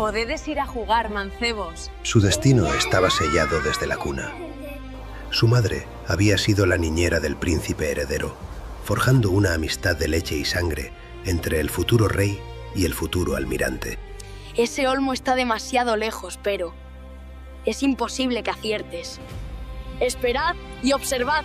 Podedes ir a jugar, mancebos. Su destino estaba sellado desde la cuna. Su madre había sido la niñera del príncipe heredero, forjando una amistad de leche y sangre entre el futuro rey y el futuro almirante. Ese olmo está demasiado lejos, pero es imposible que aciertes. Esperad y observad.